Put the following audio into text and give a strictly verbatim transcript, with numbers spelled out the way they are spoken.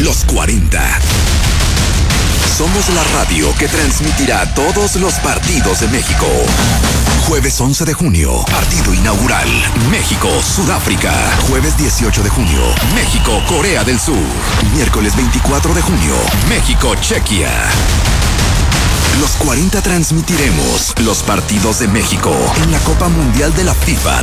Los cuarenta. Somos la radio que transmitirá todos los partidos de México. Jueves once de junio, partido inaugural. México-Sudáfrica. Jueves dieciocho de junio, México-Corea del Sur. Miércoles veinticuatro de junio, México-Chequia. Los cuarenta transmitiremos los partidos de México en la Copa Mundial de la FIFA